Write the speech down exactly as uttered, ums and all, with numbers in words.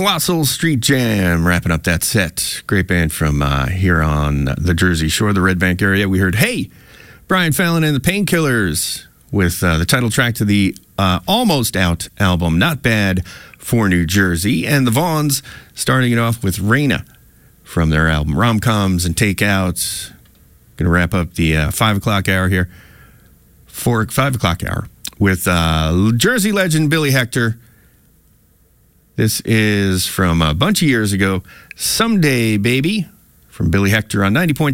Colossal Street Jam wrapping up that set. Great band from uh, here on the Jersey Shore, the Red Bank area. We heard Hey, Brian Fallon and the Painkillers with uh, the title track to the uh, almost out album, Not Bad for New Jersey. And the Vaughns starting it off with Raina from their album Rom-Coms and Takeouts. Going to wrap up the uh, five o'clock hour here. Four, five o'clock hour with uh, Jersey legend Billy Hector. This is from a bunch of years ago. Someday, Baby, from Billy Hector on ninety point